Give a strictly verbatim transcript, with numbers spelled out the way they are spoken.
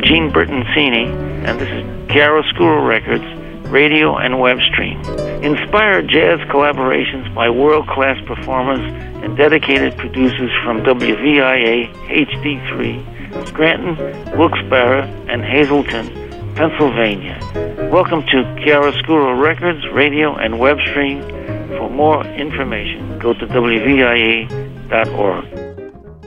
Gene Bertoncini, and this is Chiaroscuro Records, radio and web stream. Inspired jazz collaborations by world-class performers and dedicated producers from W V I A H D three, Scranton, Wilkes-Barre, and Hazleton, Pennsylvania. Welcome to Chiaroscuro Records, radio and web stream. For more information, go to W V I A dot org.